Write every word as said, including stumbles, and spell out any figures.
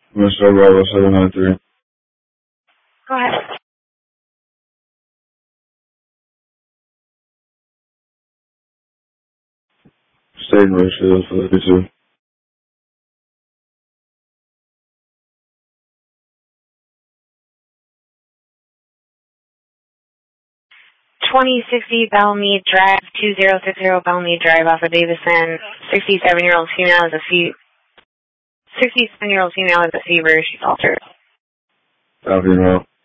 Mister Bravo seven nine three. Go ahead. State Richfield fifty-two. twenty sixty Bellmead Drive, two zero six zero Bellmead Drive off of Davison. sixty-seven-year-old female is a fe- sixty-seven-year-old female is a fever. She's altered. Copy, no.